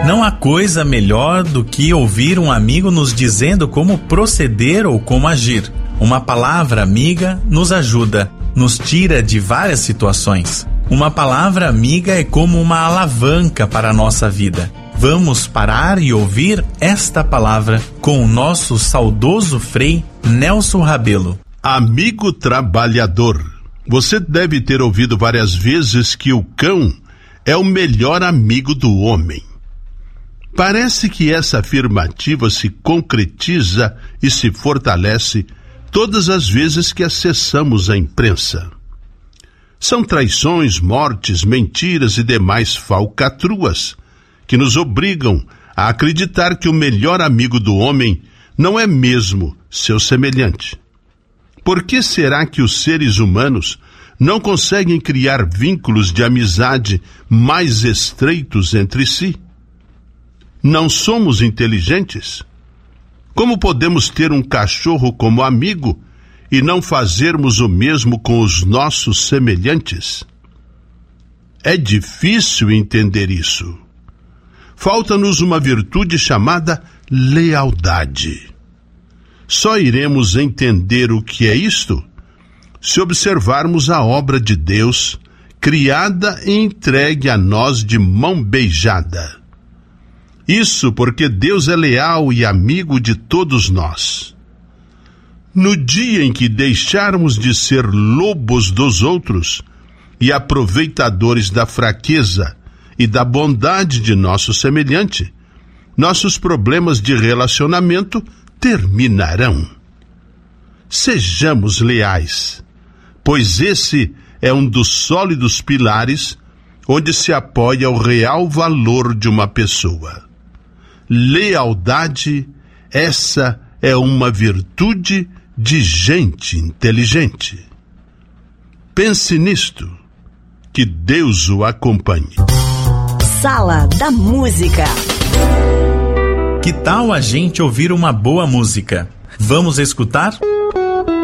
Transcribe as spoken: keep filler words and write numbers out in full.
Não há coisa melhor do que ouvir um amigo nos dizendo como proceder ou como agir. Uma palavra amiga nos ajuda, nos tira de várias situações. Uma palavra amiga é como uma alavanca para a nossa vida. Vamos parar e ouvir esta palavra com o nosso saudoso Frei Nelson Rabelo. Amigo trabalhador. Você deve ter ouvido várias vezes que o cão é o melhor amigo do homem. Parece que essa afirmativa se concretiza e se fortalece todas as vezes que acessamos a imprensa. São traições, mortes, mentiras e demais falcatruas que nos obrigam a acreditar que o melhor amigo do homem não é mesmo seu semelhante. Por que será que os seres humanos não conseguem criar vínculos de amizade mais estreitos entre si? Não somos inteligentes? Como podemos ter um cachorro como amigo e não fazermos o mesmo com os nossos semelhantes? É difícil entender isso. Falta-nos uma virtude chamada lealdade. Só iremos entender o que é isto se observarmos a obra de Deus, criada e entregue a nós de mão beijada. Isso porque Deus é leal e amigo de todos nós. No dia em que deixarmos de ser lobos dos outros e aproveitadores da fraqueza e da bondade de nosso semelhante, nossos problemas de relacionamento terminarão. Sejamos leais, pois esse é um dos sólidos pilares onde se apoia o real valor de uma pessoa. Lealdade, essa é uma virtude de gente inteligente. Pense nisto, que Deus o acompanhe. Sala da Música. Que tal a gente ouvir uma boa música? Vamos escutar?